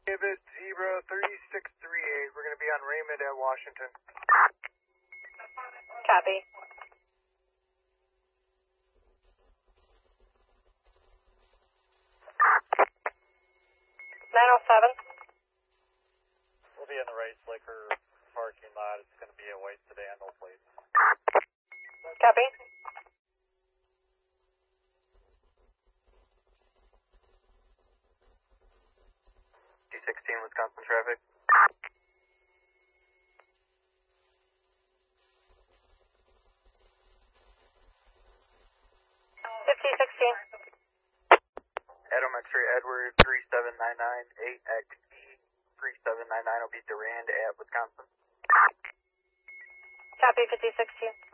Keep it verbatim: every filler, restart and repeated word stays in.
David zero three six three eight. We're going to be on Raymond at Washington. Copy. nine oh seven. We'll be in the Race Liquor parking lot. It's going to be a white sedan, no plates. Copy. T sixteen Wisconsin traffic. fifty sixteen. Adam X-ray Edward three seven nine nine eight X E three seven nine nine will be Durand at Wisconsin. Copy fifty sixteen.